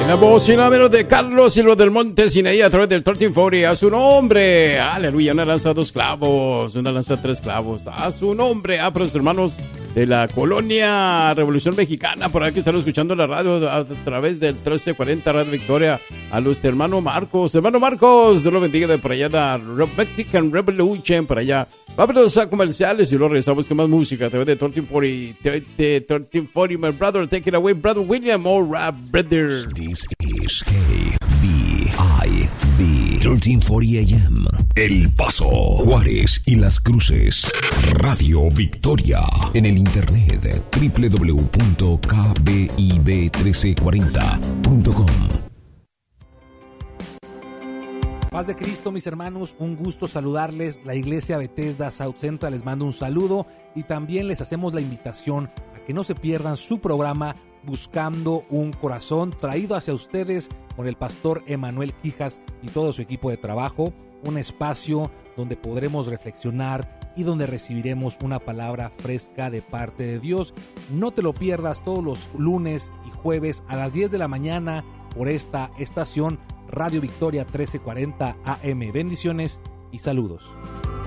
La voz y nada menos de Carlos Silva del Monte Sinaí a través del 1340. A su nombre, aleluya, una lanza 2 clavos, una lanza 3 clavos, a su nombre, para los hermanos de la colonia Revolución Mexicana, por aquí que están escuchando la radio a través del 1340 Radio Victoria, a los de hermano Marcos, Dios lo bendiga de por allá, la Mexican Revolution, por allá. Vámonos a comerciales y luego regresamos con más música a través de 1340, my brother, take it away, brother William, all right, brother. This is KBIB 1340 AM. El Paso, Juárez y Las Cruces. Radio Victoria. En el internet www.kbib1340.com. Paz de Cristo, mis hermanos, un gusto saludarles. La Iglesia Bethesda South Central les manda un saludo y también les hacemos la invitación a que no se pierdan su programa Buscando un Corazón, traído hacia ustedes por el pastor Emanuel Quijas y todo su equipo de trabajo, un espacio donde podremos reflexionar y donde recibiremos una palabra fresca de parte de Dios. No te lo pierdas todos los lunes y jueves a las 10 de la mañana por esta estación Radio Victoria 1340 AM. Bendiciones y saludos.